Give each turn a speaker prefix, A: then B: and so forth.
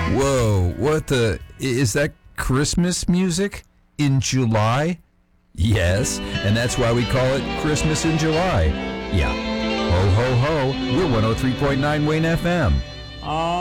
A: Whoa, what the? Is that Christmas music in July? Yes, and that's why we call it Christmas in July. Yeah. Ho, ho, ho. We're 103.9 Wayne FM.